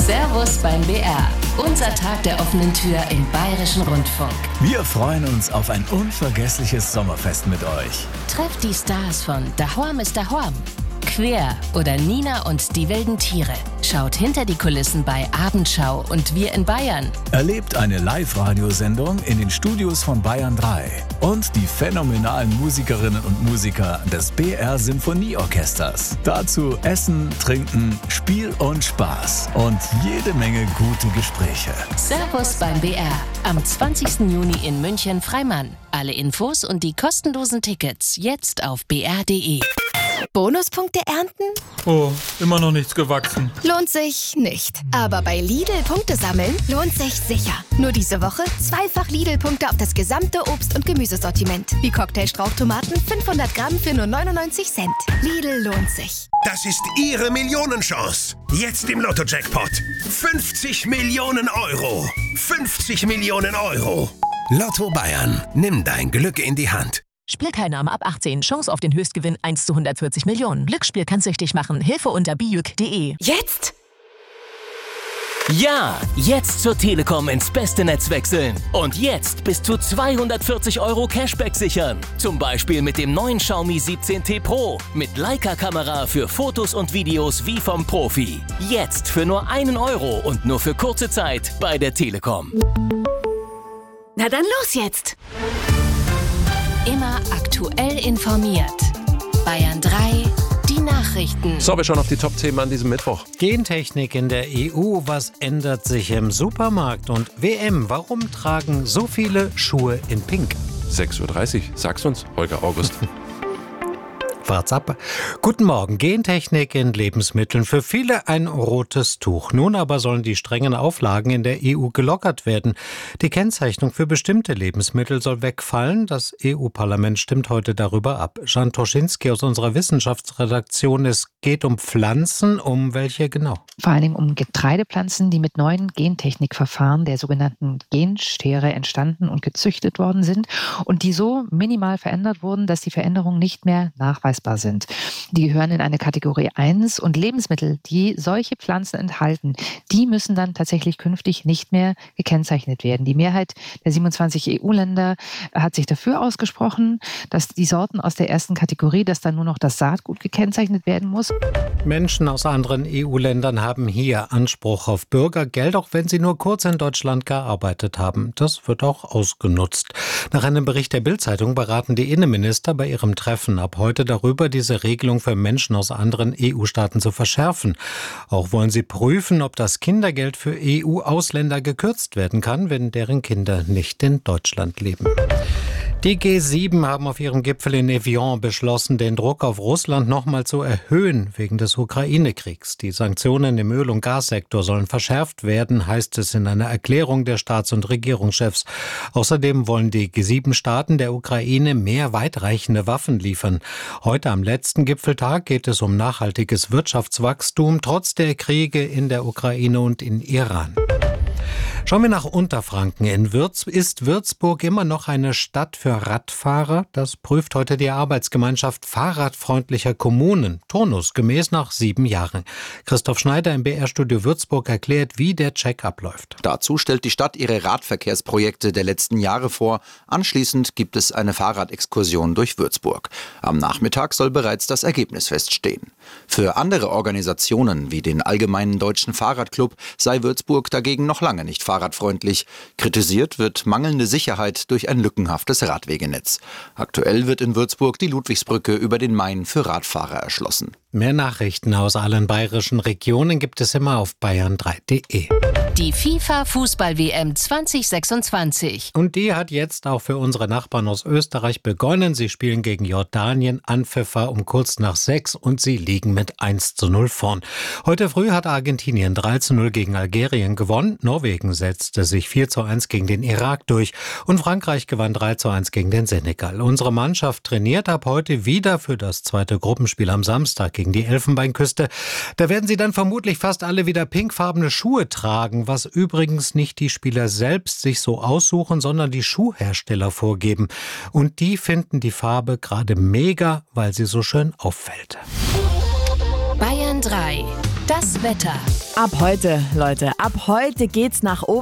Servus beim BR. Unser Tag der offenen Tür im Bayerischen Rundfunk. Wir freuen uns auf ein unvergessliches Sommerfest mit euch. Trefft die Stars von Daheim ist Daheim, Quer oder Nina und die wilden Tiere. Schaut hinter die Kulissen bei Abendschau und Wir in Bayern. Erlebt eine Live-Radiosendung in den Studios von Bayern 3 und die phänomenalen Musikerinnen und Musiker des BR Symphonieorchesters. Dazu Essen, Trinken, Spiel und Spaß und jede Menge gute Gespräche. Servus beim BR. Am 20. Juni in München Freimann. Alle Infos und die kostenlosen Tickets jetzt auf br.de. Bonuspunkte ernten? Oh, immer noch nichts gewachsen. Lohnt sich nicht. Aber bei Lidl Punkte sammeln lohnt sich sicher. Nur diese Woche zweifach Lidl-Punkte auf das gesamte Obst- und Gemüsesortiment. Wie Cocktailstrauchtomaten 500 Gramm für nur 99 Cent. Lidl lohnt sich. Das ist Ihre Millionenchance. Jetzt im Lotto-Jackpot. 50 Millionen Euro. 50 Millionen Euro. Lotto Bayern. Nimm dein Glück in die Hand. Spielteilnahme ab 18. Chance auf den Höchstgewinn 1 zu 140 Millionen. Glücksspiel kann süchtig machen. Hilfe unter bijuk.de. Jetzt? Ja, jetzt zur Telekom ins beste Netz wechseln. Und jetzt bis zu 240 € Cashback sichern. Zum Beispiel mit dem neuen Xiaomi 17T Pro. Mit Leica-Kamera für Fotos und Videos wie vom Profi. Jetzt für nur 1 € und nur für kurze Zeit bei der Telekom. Na dann los jetzt! Immer aktuell informiert. Bayern 3, die Nachrichten. So, wir schauen auf die Top-Themen an diesem Mittwoch. Gentechnik in der EU, was ändert sich im Supermarkt? Und WM, warum tragen so viele Schuhe in Pink? 6:30 Uhr, sag's uns, Holger August. WhatsApp. Guten Morgen. Gentechnik in Lebensmitteln. Für viele ein rotes Tuch. Nun aber sollen die strengen Auflagen in der EU gelockert werden. Die Kennzeichnung für bestimmte Lebensmittel soll wegfallen. Das EU-Parlament stimmt heute darüber ab. Jan Toschinski aus unserer Wissenschaftsredaktion. Es geht um Pflanzen. Um welche genau? Vor allen Dingen um Getreidepflanzen, die mit neuen Gentechnikverfahren der sogenannten Genschere entstanden und gezüchtet worden sind und die so minimal verändert wurden, dass die Veränderungen nicht mehr nachweisbar sind. Die gehören in eine Kategorie 1 und Lebensmittel, die solche Pflanzen enthalten, die müssen dann tatsächlich künftig nicht mehr gekennzeichnet werden. Die Mehrheit der 27 EU-Länder hat sich dafür ausgesprochen, dass die Sorten aus der ersten Kategorie, dass dann nur noch das Saatgut gekennzeichnet werden muss. Menschen aus anderen EU-Ländern haben hier Anspruch auf Bürgergeld, auch wenn sie nur kurz in Deutschland gearbeitet haben. Das wird auch ausgenutzt. Nach einem Bericht der Bild-Zeitung beraten die Innenminister bei ihrem Treffen ab heute darüber, diese Regelung für Menschen aus anderen EU-Staaten zu verschärfen. Auch wollen sie prüfen, ob das Kindergeld für EU-Ausländer gekürzt werden kann, wenn deren Kinder nicht in Deutschland leben. Die G7 haben auf ihrem Gipfel in Evian beschlossen, den Druck auf Russland nochmal zu erhöhen wegen des Ukraine-Kriegs. Die Sanktionen im Öl- und Gassektor sollen verschärft werden, heißt es in einer Erklärung der Staats- und Regierungschefs. Außerdem wollen die G7-Staaten der Ukraine mehr weitreichende Waffen liefern. Heute am letzten Gipfeltag geht es um nachhaltiges Wirtschaftswachstum trotz der Kriege in der Ukraine und in Iran. Schauen wir nach Unterfranken. Ist Würzburg immer noch eine Stadt für Radfahrer? Das prüft heute die Arbeitsgemeinschaft fahrradfreundlicher Kommunen, turnusgemäß nach 7 Jahren. Christoph Schneider im BR-Studio Würzburg erklärt, wie der Check abläuft. Dazu stellt die Stadt ihre Radverkehrsprojekte der letzten Jahre vor. Anschließend gibt es eine Fahrradexkursion durch Würzburg. Am Nachmittag soll bereits das Ergebnis feststehen. Für andere Organisationen wie den Allgemeinen Deutschen Fahrradclub sei Würzburg dagegen noch lange nicht fahrradfreundlich. Kritisiert wird mangelnde Sicherheit durch ein lückenhaftes Radwegenetz. Aktuell wird in Würzburg die Ludwigsbrücke über den Main für Radfahrer erschlossen. Mehr Nachrichten aus allen bayerischen Regionen gibt es immer auf bayern3.de. Die FIFA-Fußball-WM 2026. Und die hat jetzt auch für unsere Nachbarn aus Österreich begonnen. Sie spielen gegen Jordanien, Anpfiff war um kurz nach 6 und sie liegen mit 1:0 vorn. Heute früh hat Argentinien 3:0 gegen Algerien gewonnen. Norwegen setzte sich 4:1 gegen den Irak durch und Frankreich gewann 3:1 gegen den Senegal. Unsere Mannschaft trainiert ab heute wieder für das zweite Gruppenspiel am Samstag gegen die Elfenbeinküste. Da werden sie dann vermutlich fast alle wieder pinkfarbene Schuhe tragen, was übrigens nicht die Spieler selbst sich so aussuchen, sondern die Schuhhersteller vorgeben. Und die finden die Farbe gerade mega, weil sie so schön auffällt. Bayern 3. Das Wetter. Ab heute, Leute, ab heute geht's nach oben.